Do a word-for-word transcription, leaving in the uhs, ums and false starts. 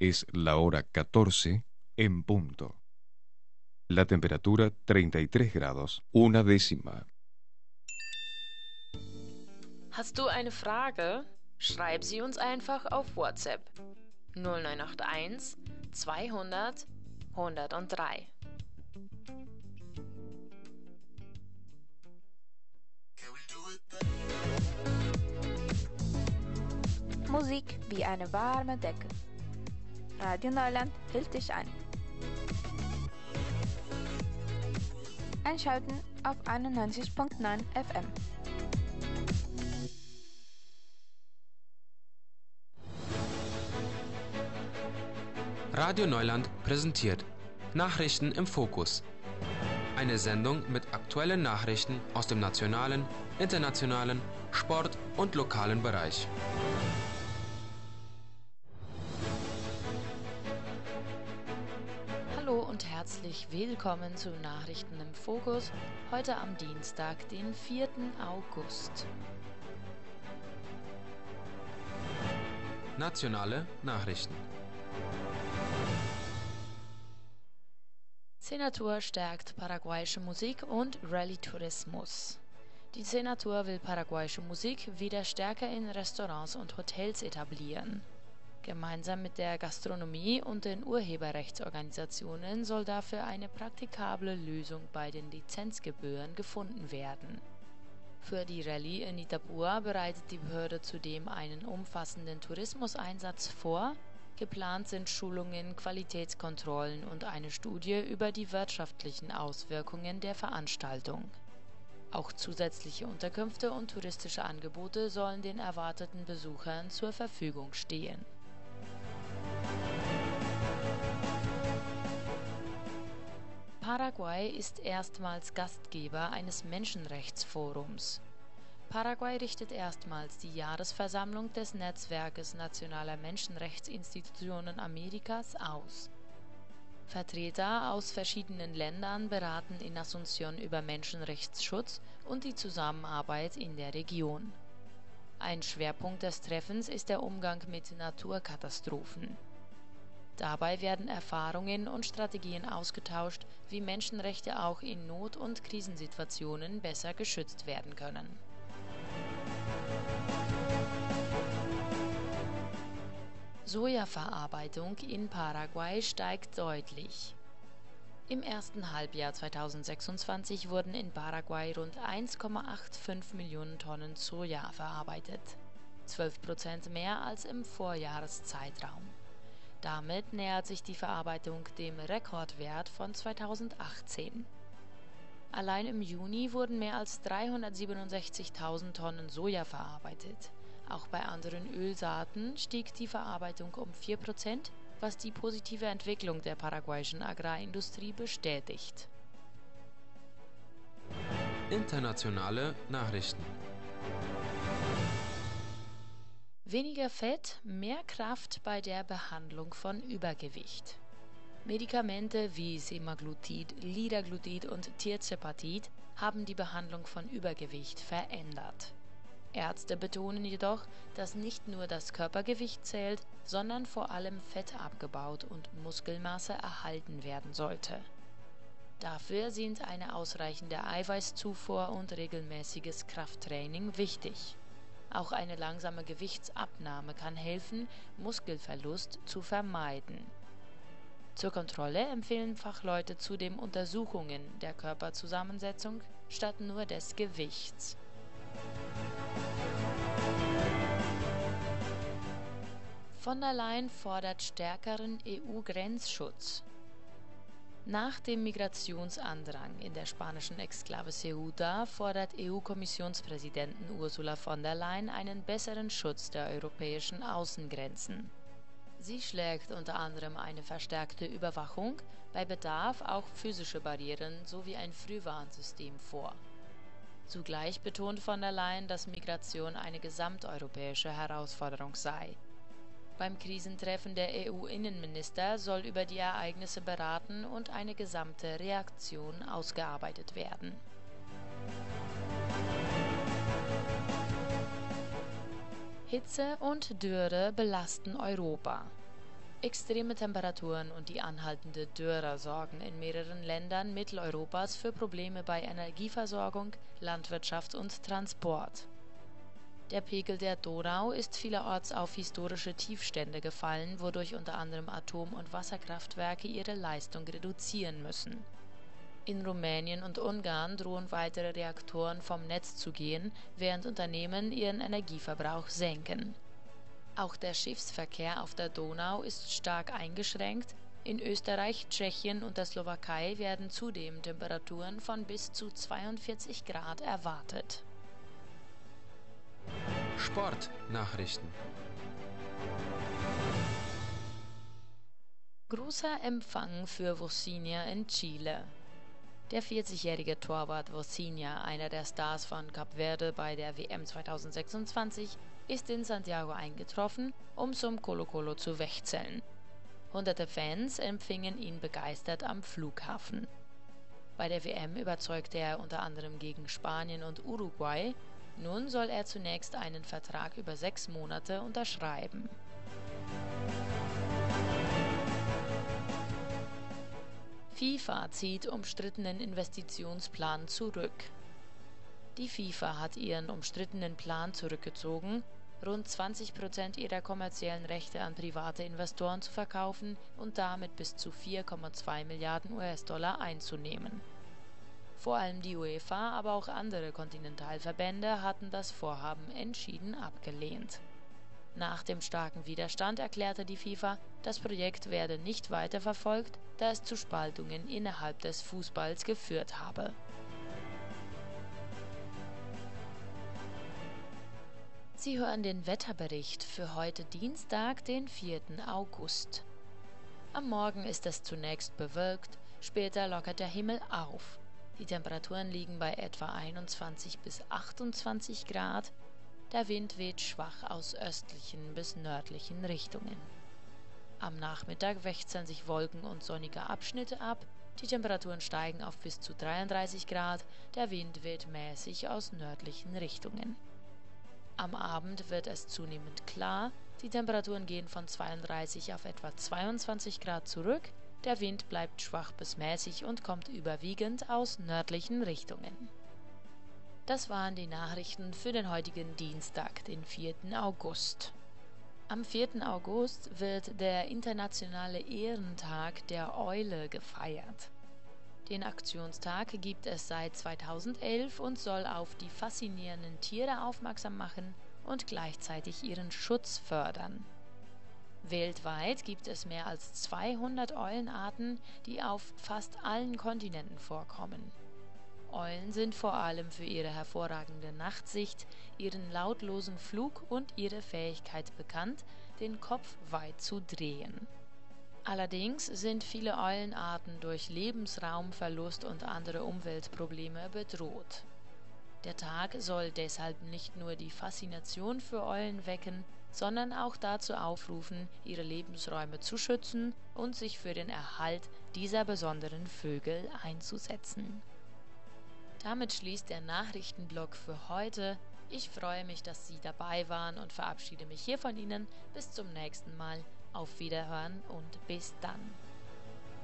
Es la hora catorce en punto. La temperatura treinta y tres grados, una décima. Hast du eine Frage? Schreib sie uns einfach auf WhatsApp null neun acht eins zweihundert hundertdrei. Musik wie eine warme Decke. Radio Neuland hält dich ein. Einschalten auf einundneunzig Komma neun F M. Radio Neuland präsentiert Nachrichten im Fokus. Eine Sendung mit aktuellen Nachrichten aus dem nationalen, internationalen, Sport- und lokalen Bereich. Hallo und herzlich willkommen zu Nachrichten im Fokus, heute am Dienstag, den vierten August. Nationale Nachrichten. Senator stärkt paraguayische Musik und Rallye-Tourismus. Die Senatur will paraguayische Musik wieder stärker in Restaurants und Hotels etablieren. Gemeinsam mit der Gastronomie und den Urheberrechtsorganisationen soll dafür eine praktikable Lösung bei den Lizenzgebühren gefunden werden. Für die Rallye in Itapúa bereitet die Behörde zudem einen umfassenden Tourismuseinsatz vor. Geplant sind Schulungen, Qualitätskontrollen und eine Studie über die wirtschaftlichen Auswirkungen der Veranstaltung. Auch zusätzliche Unterkünfte und touristische Angebote sollen den erwarteten Besuchern zur Verfügung stehen. Paraguay ist erstmals Gastgeber eines Menschenrechtsforums. Paraguay richtet erstmals die Jahresversammlung des Netzwerkes nationaler Menschenrechtsinstitutionen Amerikas aus. Vertreter aus verschiedenen Ländern beraten in Asunción über Menschenrechtsschutz und die Zusammenarbeit in der Region. Ein Schwerpunkt des Treffens ist der Umgang mit Naturkatastrophen. Dabei werden Erfahrungen und Strategien ausgetauscht, wie Menschenrechte auch in Not- und Krisensituationen besser geschützt werden können. Sojaverarbeitung in Paraguay steigt deutlich. Im ersten Halbjahr zweitausendsechsundzwanzig wurden in Paraguay rund eins Komma fünfundachtzig Millionen Tonnen Soja verarbeitet, zwölf Prozent mehr als im Vorjahreszeitraum. Damit nähert sich die Verarbeitung dem Rekordwert von zweitausendachtzehn. Allein im Juni wurden mehr als dreihundertsiebenundsechzigtausend Tonnen Soja verarbeitet. Auch bei anderen Ölsaaten stieg die Verarbeitung um vier Prozent, was die positive Entwicklung der paraguayischen Agrarindustrie bestätigt. Internationale Nachrichten. Weniger Fett, mehr Kraft bei der Behandlung von Übergewicht. Medikamente wie Semaglutid, Liraglutid und Tirzepatid haben die Behandlung von Übergewicht verändert. Ärzte betonen jedoch, dass nicht nur das Körpergewicht zählt, sondern vor allem Fett abgebaut und Muskelmasse erhalten werden sollte. Dafür sind eine ausreichende Eiweißzufuhr und regelmäßiges Krafttraining wichtig. Auch eine langsame Gewichtsabnahme kann helfen, Muskelverlust zu vermeiden. Zur Kontrolle empfehlen Fachleute zudem Untersuchungen der Körperzusammensetzung statt nur des Gewichts. Von der Leyen fordert stärkeren E U-Grenzschutz. Nach dem Migrationsandrang in der spanischen Exklave Ceuta fordert E U-Kommissionspräsidentin Ursula von der Leyen einen besseren Schutz der europäischen Außengrenzen. Sie schlägt unter anderem eine verstärkte Überwachung, bei Bedarf auch physische Barrieren sowie ein Frühwarnsystem vor. Zugleich betont von der Leyen, dass Migration eine gesamteuropäische Herausforderung sei. Beim Krisentreffen der E U-Innenminister soll über die Ereignisse beraten und eine gesamte Reaktion ausgearbeitet werden. Hitze und Dürre belasten Europa. Extreme Temperaturen und die anhaltende Dürre sorgen in mehreren Ländern Mitteleuropas für Probleme bei Energieversorgung, Landwirtschaft und Transport. Der Pegel der Donau ist vielerorts auf historische Tiefstände gefallen, wodurch unter anderem Atom- und Wasserkraftwerke ihre Leistung reduzieren müssen. In Rumänien und Ungarn drohen weitere Reaktoren vom Netz zu gehen, während Unternehmen ihren Energieverbrauch senken. Auch der Schiffsverkehr auf der Donau ist stark eingeschränkt. In Österreich, Tschechien und der Slowakei werden zudem Temperaturen von bis zu zweiundvierzig Grad erwartet. Sportnachrichten. Großer Empfang für Vozinha in Chile. Der vierzigjährige Torwart Vozinha, einer der Stars von Kap Verde bei der W M zweitausendsechsundzwanzig, ist in Santiago eingetroffen, um zum Colo-Colo zu wechseln. Hunderte Fans empfingen ihn begeistert am Flughafen. Bei der W M überzeugte er unter anderem gegen Spanien und Uruguay. Nun soll er zunächst einen Vertrag über sechs Monate unterschreiben. FIFA zieht umstrittenen Investitionsplan zurück. Die FIFA hat ihren umstrittenen Plan zurückgezogen, rund zwanzig Prozent ihrer kommerziellen Rechte an private Investoren zu verkaufen und damit bis zu vier Komma zwei Milliarden U S-Dollar einzunehmen. Vor allem die UEFA, aber auch andere Kontinentalverbände hatten das Vorhaben entschieden abgelehnt. Nach dem starken Widerstand erklärte die FIFA, das Projekt werde nicht weiterverfolgt, da es zu Spaltungen innerhalb des Fußballs geführt habe. Sie hören den Wetterbericht für heute Dienstag, den vierten August. Am Morgen ist es zunächst bewölkt, später lockert der Himmel auf. Die Temperaturen liegen bei etwa einundzwanzig bis achtundzwanzig Grad. Der Wind weht schwach aus östlichen bis nördlichen Richtungen. Am Nachmittag wechseln sich Wolken und sonnige Abschnitte ab. Die Temperaturen steigen auf bis zu dreiunddreißig Grad. Der Wind weht mäßig aus nördlichen Richtungen. Am Abend wird es zunehmend klar. Die Temperaturen gehen von zweiunddreißig auf etwa zweiundzwanzig Grad zurück. Der Wind bleibt schwach bis mäßig und kommt überwiegend aus nördlichen Richtungen. Das waren die Nachrichten für den heutigen Dienstag, den vierten August. Am vierten August wird der internationale Ehrentag der Eule gefeiert. Den Aktionstag gibt es seit zweitausendelf und soll auf die faszinierenden Tiere aufmerksam machen und gleichzeitig ihren Schutz fördern. Weltweit gibt es mehr als zweihundert Eulenarten, die auf fast allen Kontinenten vorkommen. Eulen sind vor allem für ihre hervorragende Nachtsicht, ihren lautlosen Flug und ihre Fähigkeit bekannt, den Kopf weit zu drehen. Allerdings sind viele Eulenarten durch Lebensraumverlust und andere Umweltprobleme bedroht. Der Tag soll deshalb nicht nur die Faszination für Eulen wecken, sondern auch dazu aufrufen, ihre Lebensräume zu schützen und sich für den Erhalt dieser besonderen Vögel einzusetzen. Damit schließt der Nachrichtenblock für heute. Ich freue mich, dass Sie dabei waren und verabschiede mich hier von Ihnen. Bis zum nächsten Mal. Auf Wiederhören und bis dann.